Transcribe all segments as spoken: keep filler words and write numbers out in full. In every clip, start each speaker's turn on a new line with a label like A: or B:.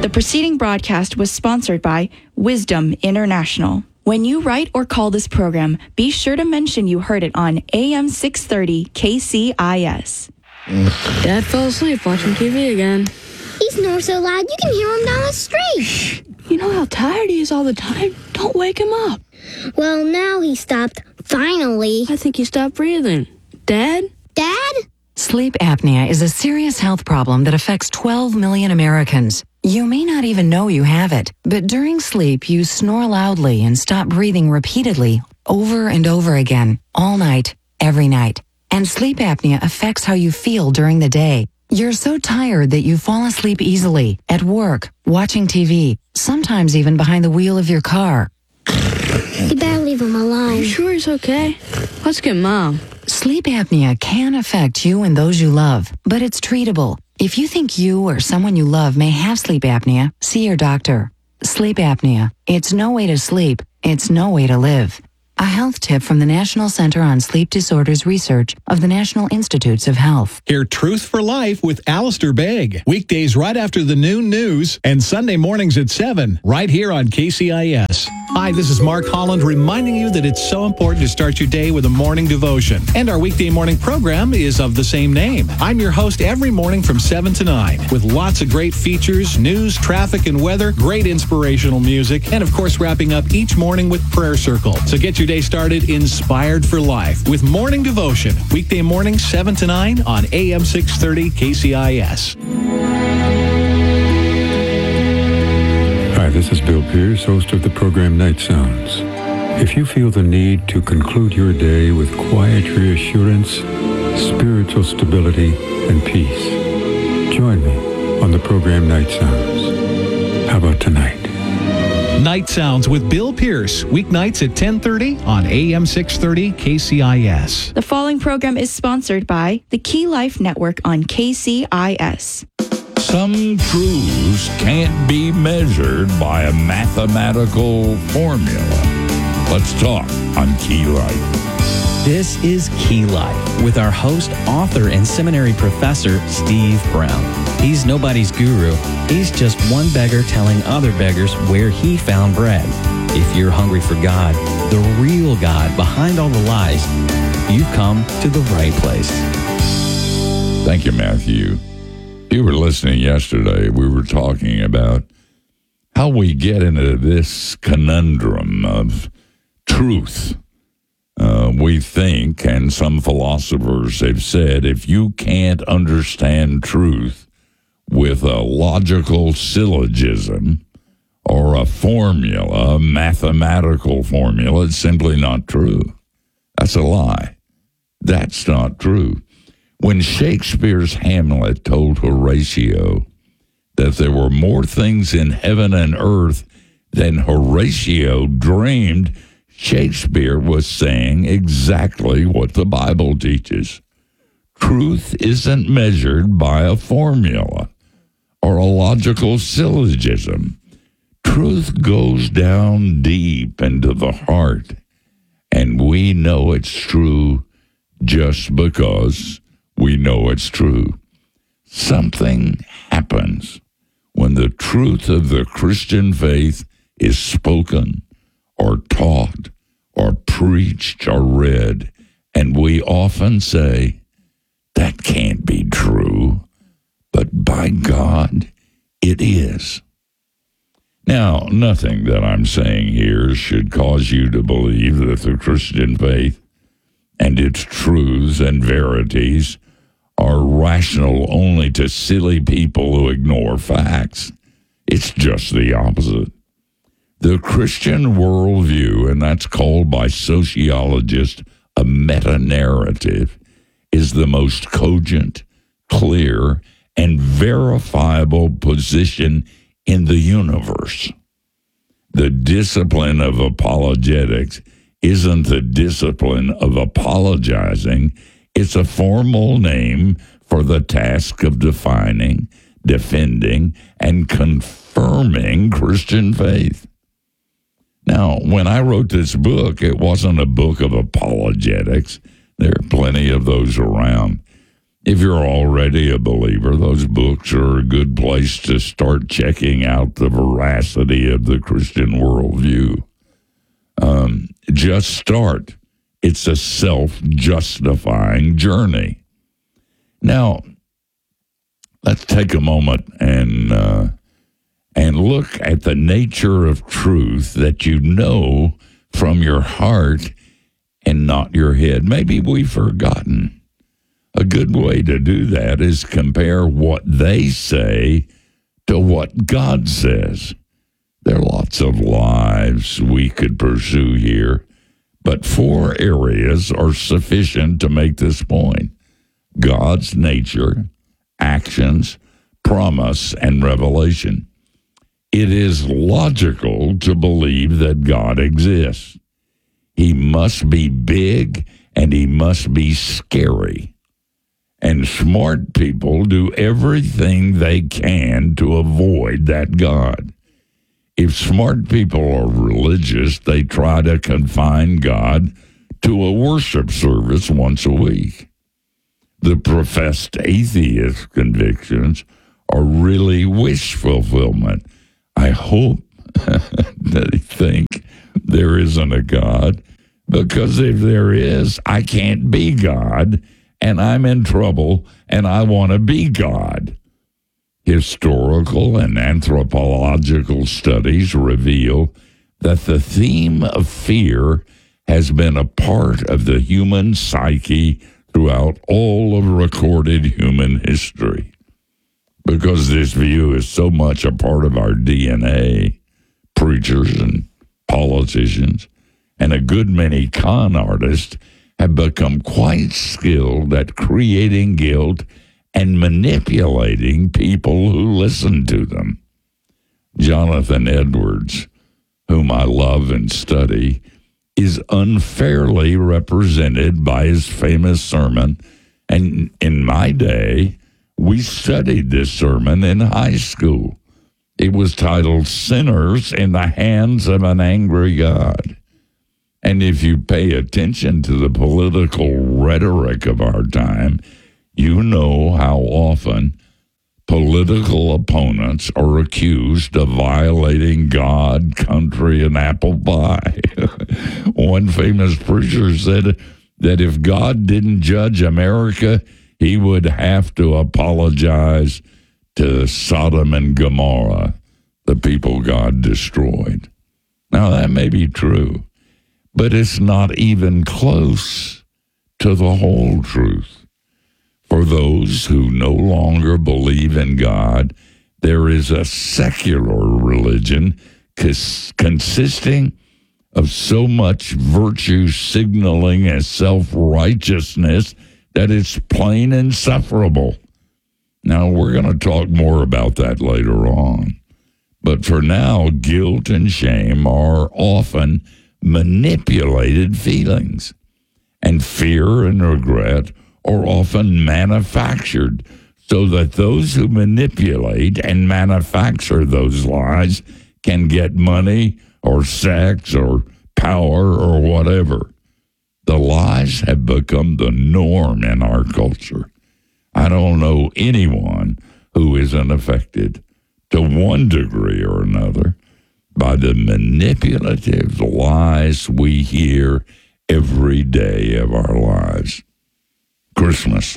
A: The preceding broadcast was sponsored by Wisdom International. When you write or call this program, be sure to mention you heard it on A M six thirty K C I S.
B: Dad fell asleep watching T V again.
C: He snores so loud you can hear him down the street.
B: Shh. You know how tired he is all the time? Don't wake him up.
C: Well, now he stopped. Finally.
B: I think he stopped breathing. Dad?
C: Dad?
D: Sleep apnea is a serious health problem that affects twelve million Americans. You may not even know you have it, but during sleep you snore loudly and stop breathing repeatedly over and over again, all night, every night. And sleep apnea affects how you feel during the day. You're so tired that you fall asleep easily, at work, watching T V, sometimes even behind the wheel of your car.
C: You better leave him alone.
B: You sure he's okay? Let's get Mom.
D: Sleep apnea can affect you and those you love, but it's treatable. If you think you or someone you love may have sleep apnea, see your doctor. Sleep apnea. It's no way to sleep. It's no way to live. A health tip from the National Center on Sleep Disorders Research of the National Institutes of Health.
E: Hear Truth for Life with Alistair Begg. Weekdays right after the noon news and Sunday mornings at seven, right here on K C I S. Hi, this is Mark Holland reminding you that it's so important to start your day with a morning devotion. And our weekday morning program is of the same name. I'm your host every morning from seven to nine with lots of great features, news, traffic, and weather, great inspirational music, and of course wrapping up each morning with Prayer Circle. So get your day started inspired for life with morning devotion. Weekday morning seven to nine on A M six thirty K C I S.
F: Hi, this is Bill Pierce, host of the program Night Sounds. If you feel the need to conclude your day with quiet reassurance, spiritual stability, and peace, join me on the program Night Sounds. How about tonight?
E: Night Sounds with Bill Pierce, weeknights at ten thirty on A M six thirty K C I S.
A: The following program is sponsored by the Key Life Network on K C I S.
G: Some truths can't be measured by a mathematical formula. Let's talk on Key Life.
H: This is Key Life with our host, author, and seminary professor, Steve Brown. He's nobody's guru. He's just one beggar telling other beggars where he found bread. If you're hungry for God, the real God behind all the lies, you've come to the right place.
G: Thank you, Matthew. If you were listening yesterday, we were talking about how we get into this conundrum of truth. Uh, we think, and some philosophers have said, if you can't understand truth with a logical syllogism or a formula, a mathematical formula, it's simply not true. That's a lie. That's not true. When Shakespeare's Hamlet told Horatio that there were more things in heaven and earth than Horatio dreamed, Shakespeare was saying exactly what the Bible teaches. Truth isn't measured by a formula or a logical syllogism. Truth goes down deep into the heart, and we know it's true just because we know it's true. Something happens when the truth of the Christian faith is spoken or taught or preached or read, and we often say, that can't be true, but by God, it is. Now, nothing that I'm saying here should cause you to believe that the Christian faith and its truths and verities are rational only to silly people who ignore facts. It's just the opposite. The Christian worldview, and that's called by sociologists a meta-narrative, is the most cogent, clear, and verifiable position in the universe. The discipline of apologetics isn't the discipline of apologizing. It's a formal name for the task of defining, defending, and confirming Christian faith. Now, when I wrote this book, it wasn't a book of apologetics. There are plenty of those around. If you're already a believer, those books are a good place to start checking out the veracity of the Christian worldview. Um, just start. It's a self-justifying journey. Now, let's take a moment and uh, and look at the nature of truth that you know from your heart and not your head. Maybe we've forgotten. A good way to do that is compare what they say to what God says. There are lots of lives we could pursue here, but four areas are sufficient to make this point: God's nature, actions, promise, and revelation. It is logical to believe that God exists. He must be big and he must be scary. And smart people do everything they can to avoid that God. If smart people are religious, they try to confine God to a worship service once a week. The professed atheist convictions are really wish fulfillment. I hope that they think there isn't a God, because if there is, I can't be God, and I'm in trouble, and I want to be God. Historical and anthropological studies reveal that the theme of fear has been a part of the human psyche throughout all of recorded human history. Because this view is so much a part of our D N A, preachers and politicians and a good many con artists have become quite skilled at creating guilt and manipulating people who listen to them. Jonathan Edwards, whom I love and study, is unfairly represented by his famous sermon. And in my day, we studied this sermon in high school. It was titled Sinners in the Hands of an Angry God. And if you pay attention to the political rhetoric of our time, you know how often political opponents are accused of violating God, country, and apple pie. One famous preacher said that if God didn't judge America, he would have to apologize to Sodom and Gomorrah, the people God destroyed. Now, that may be true, but it's not even close to the whole truth. For those who no longer believe in God, there is a secular religion cons- consisting of so much virtue signaling and self-righteousness that it's plain insufferable. Now, we're going to talk more about that later on. But for now, guilt and shame are often manipulated feelings, and fear and regret are often manufactured so that those who manipulate and manufacture those lies can get money or sex or power or whatever. The lies have become the norm in our culture. I don't know anyone who isn't affected to one degree or another by the manipulative lies we hear every day of our lives. Christmas,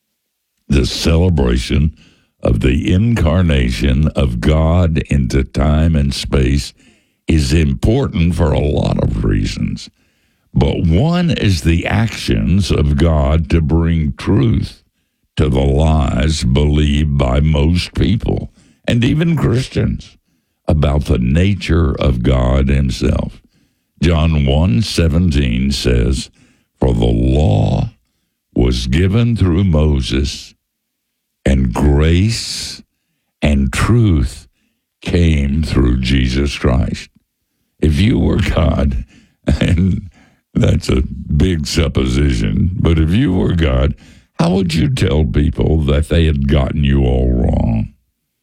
G: the celebration of the incarnation of God into time and space, is important for a lot of reasons. But one is the actions of God to bring truth to the lies believed by most people, and even Christians, about the nature of God himself. John one seventeen says, "For the law was given through Moses, and grace and truth came through Jesus Christ." If you were God, and that's a big supposition, but if you were God, how would you tell people that they had gotten you all wrong?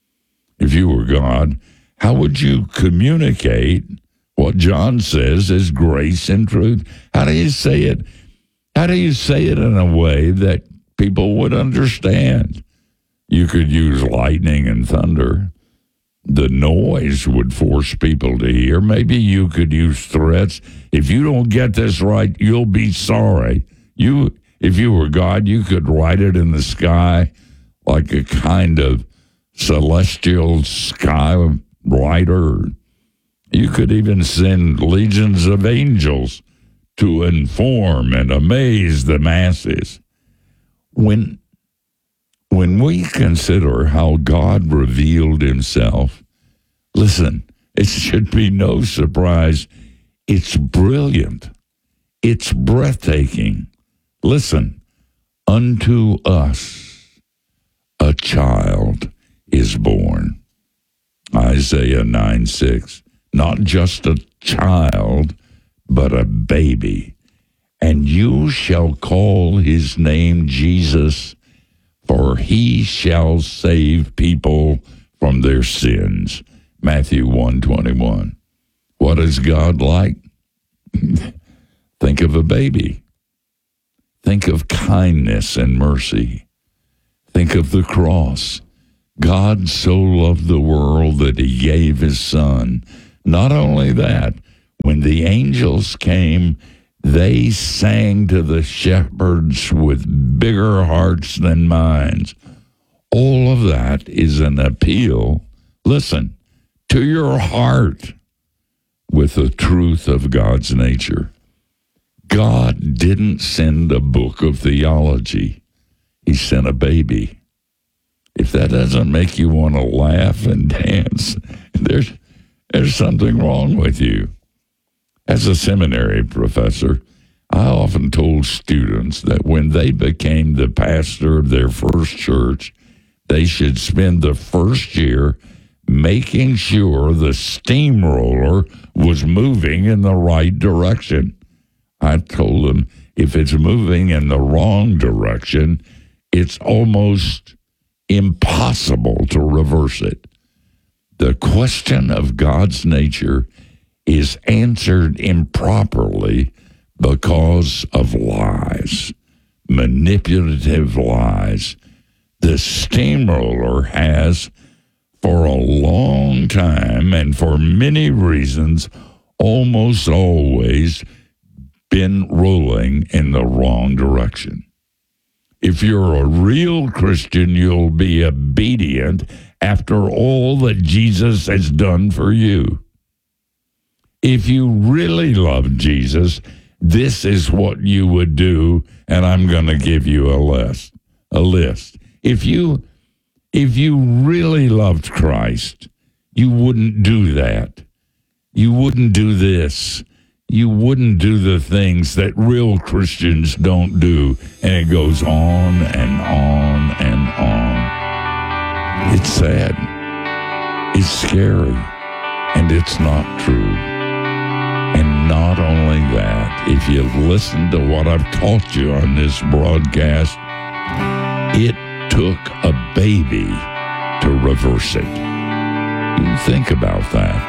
G: If you were God, how would you communicate what John says is grace and truth? How do you say it? How do you say it in a way that people would understand. You could use lightning and thunder. The noise would force people to hear. Maybe you could use threats. If you don't get this right, you'll be sorry. You, if you were God, you could write it in the sky like a kind of celestial sky writer. You could even send legions of angels to inform and amaze the masses. When, when we consider how God revealed himself, listen, it should be no surprise. It's brilliant. It's breathtaking. Listen, unto us a child is born. Isaiah nine six. Not just a child, but a baby. And you shall call his name Jesus, for he shall save people from their sins. Matthew one twenty-one. What is God like? Think of a baby. Think of kindness and mercy. Think of the cross. God so loved the world that he gave his son. Not only that, when the angels came, they sang to the shepherds with bigger hearts than mine. All of that is an appeal, listen, to your heart with the truth of God's nature. God didn't send a book of theology. He sent a baby. If that doesn't make you want to laugh and dance, there's There's something wrong with you. As a seminary professor, I often told students that when they became the pastor of their first church, they should spend the first year making sure the steamroller was moving in the right direction. I told them if it's moving in the wrong direction, it's almost impossible to reverse it. The question of God's nature is answered improperly because of lies, manipulative lies. The steamroller has, for a long time and for many reasons, almost always been rolling in the wrong direction. If you're a real Christian, you'll be obedient after all that Jesus has done for you. If you really love Jesus, this is what you would do, and I'm going to give you a list. A list. If you, if you really loved Christ, you wouldn't do that. You wouldn't do this. You wouldn't do the things that real Christians don't do, and it goes on and on and on. It's sad, it's scary, and it's not true. And not only that, if you've listened to what I've taught you on this broadcast, it took a baby to reverse it. You think about that.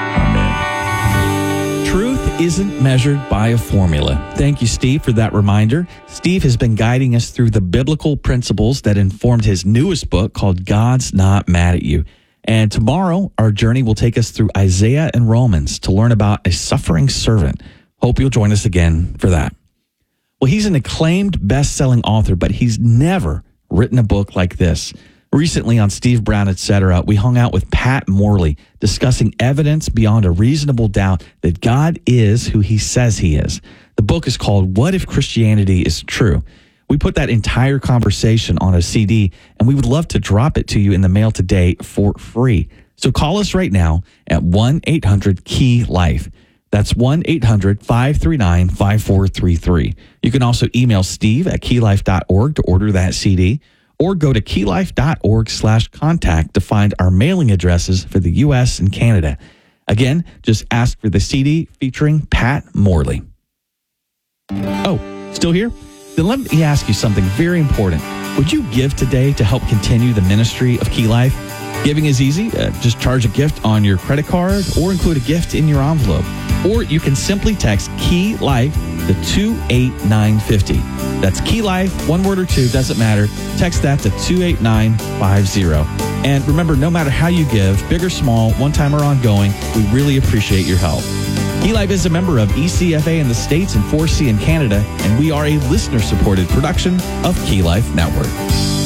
G: Amen.
H: Truth isn't measured by a formula. Thank you, Steve, for that reminder. Steve has been guiding us through the biblical principles that informed his newest book called God's Not Mad at You. And tomorrow, our journey will take us through Isaiah and Romans to learn about a suffering servant. Hope you'll join us again for that. Well, he's an acclaimed best-selling author, but he's never written a book like this. Recently on Steve Brown, et cetera, we hung out with Pat Morley discussing evidence beyond a reasonable doubt that God is who he says he is. The book is called What If Christianity is True? We put that entire conversation on a C D, and we would love to drop it to you in the mail today for free. So call us right now at one eight hundred key life. That's one eight hundred five three nine five four three three. You can also email Steve at key life dot org to order that C D, or go to key life dot org slash contact to find our mailing addresses for the U S and Canada. Again, just ask for the C D featuring Pat Morley. Oh, still here? Then let me ask you something very important. Would you give today to help continue the ministry of Key Life? Giving is easy. Uh, just charge a gift on your credit card or include a gift in your envelope. Or you can simply text Key Life to two eight nine five zero. That's Key Life, one word or two, doesn't matter. Text that to two eight nine five zero. And remember, no matter how you give, big or small, one time or ongoing, we really appreciate your help. Key Life is a member of E C F A in the States and four C in Canada, and we are a listener-supported production of Key Life Network.